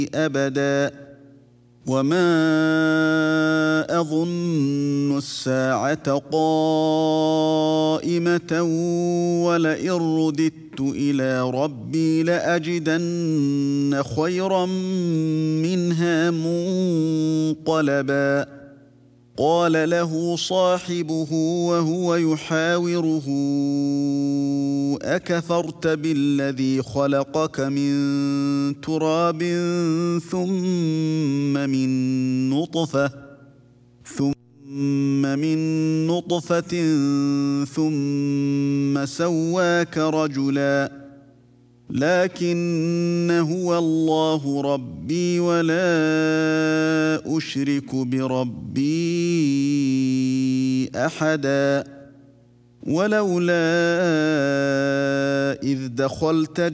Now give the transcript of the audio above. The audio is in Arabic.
أبدا وما أظن الساعة قائمة ولئن رددت إلى ربي لأجدن خيرا منها منقلبا قال له صاحبه وهو يحاوره أكفرت بالذي خلقك من تراب ثم من نطفة ثم سواك رجلا لكن هو الله ربي ولا أشرك بربي أحدا ولولا إذ دخلت